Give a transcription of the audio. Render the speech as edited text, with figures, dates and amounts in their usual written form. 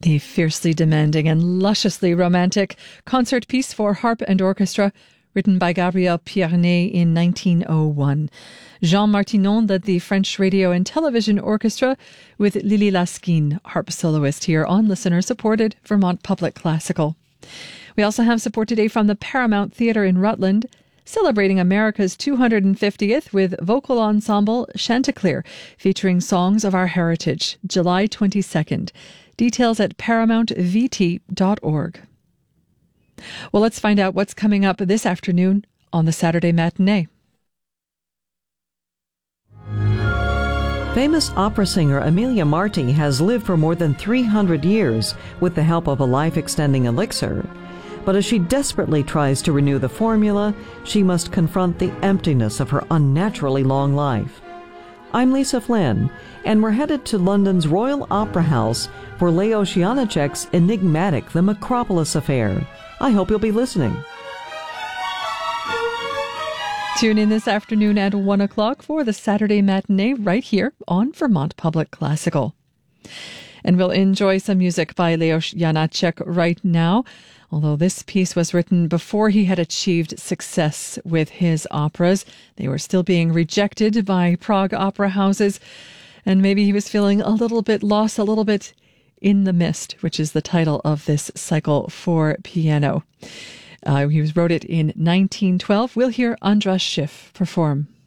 The fiercely demanding and lusciously romantic concert piece for harp and orchestra, written by Gabriel Pierné in 1901. Jean Martinon led the French Radio and Television Orchestra with Lily Laskin, harp soloist, here on listener-supported Vermont Public Classical. We also have support today from the Paramount Theatre in Rutland, celebrating America's 250th with vocal ensemble Chanticleer, featuring songs of our heritage, July 22nd. Details at ParamountVT.org. Well, let's find out what's coming up this afternoon on the Saturday Matinee. Famous opera singer Amelia Marti has lived for more than 300 years with the help of a life-extending elixir. But as she desperately tries to renew the formula, she must confront the emptiness of her unnaturally long life. I'm Lisa Flynn, and we're headed to London's Royal Opera House for Leos Janáček's enigmatic The Macropolis Affair. I hope you'll be listening. Tune in this afternoon at 1 o'clock for the Saturday Matinee right here on Vermont Public Classical. And we'll enjoy some music by Leos Janáček right now, although this piece was written before he had achieved success with his operas. They were still being rejected by Prague opera houses, and maybe he was feeling a little bit lost, a little bit in the mist, which is the title of this cycle for piano. He wrote it in 1912. We'll hear Andras Schiff perform.